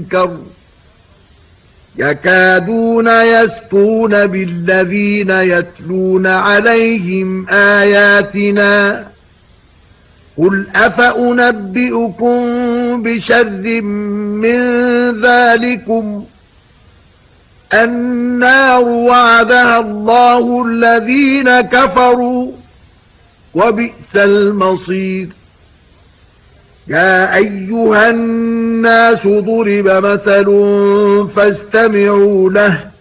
مُنكَرٌ يَكَادُونَ يَسْطُونَ بِالَّذِينَ يَتْلُونَ عَلَيْهِمْ آيَاتِنَا قُلْ أَفَأُنَبِّئُكُم بِشَرٍّ مِّن ذَلِكُمْ النَّارُ وَعَدَهَا اللَّهُ الَّذِينَ كَفَرُوا وَبِئْسَ الْمَصِيرُ يَا أَيُّهَا النَّاسُ ضُرِبَ مَثَلٌ فَاسْتَمِعُوا لَهُ